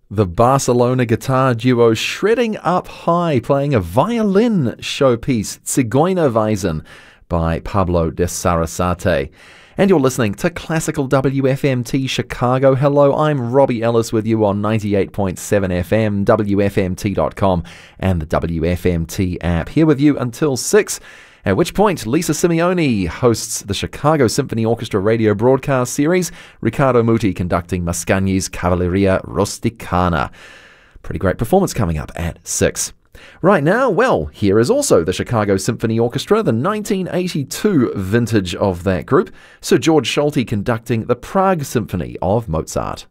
The Barcelona guitar duo Shredding Up High playing a violin showpiece, Zigeunerweisen, by Pablo de Sarasate. And you're listening to Classical WFMT Chicago. Hello, I'm Robbie Ellis with you on 98.7 FM, WFMT.com, and the WFMT app. Here with you until 6, at which point Lisa Simeone hosts the Chicago Symphony Orchestra radio broadcast series, Riccardo Muti conducting Mascagni's Cavalleria Rusticana. Pretty great performance coming up at 6. Right now, well, here is also the Chicago Symphony Orchestra, the 1982 vintage of that group, Sir George Solti conducting the Prague Symphony of Mozart.